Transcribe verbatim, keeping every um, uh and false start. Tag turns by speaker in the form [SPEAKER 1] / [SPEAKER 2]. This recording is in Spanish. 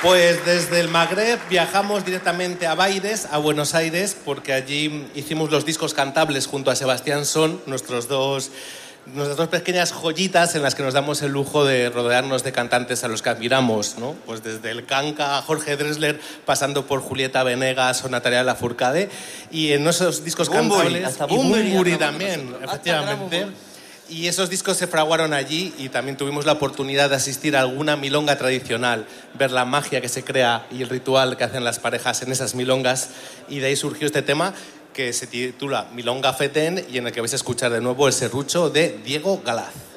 [SPEAKER 1] Pues desde el Magreb viajamos directamente a Baires, a Buenos Aires, porque allí hicimos los discos cantables junto a Sebastián Son, nuestros dos, nuestras dos pequeñas joyitas en las que nos damos el lujo de rodearnos de cantantes a los que admiramos, ¿no? Pues desde el Kanka a Jorge Drexler, pasando por Julieta Venegas o Natalia Lafourcade, y en esos discos
[SPEAKER 2] Bunbury,
[SPEAKER 1] cantables...
[SPEAKER 2] hasta
[SPEAKER 1] y
[SPEAKER 2] Bunbury
[SPEAKER 1] Bunbury también, efectivamente. Y esos discos se fraguaron allí y también tuvimos la oportunidad de asistir a alguna milonga tradicional, ver la magia que se crea y el ritual que hacen las parejas en esas milongas, y de ahí surgió este tema que se titula Milonga Fetén y en el que vais a escuchar de nuevo el serrucho de Diego Galaz.